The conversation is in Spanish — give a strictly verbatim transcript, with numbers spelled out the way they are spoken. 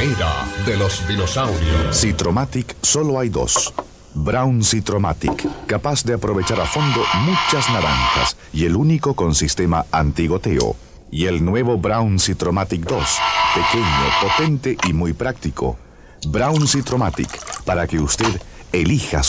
era de los dinosaurios. Citromatic solo hay dos. Brown Citromatic, capaz de aprovechar a fondo muchas naranjas y el único con sistema antigoteo. Y el nuevo Brown Citromatic dos, pequeño, potente y muy práctico. Brown Citromatic, para que usted elija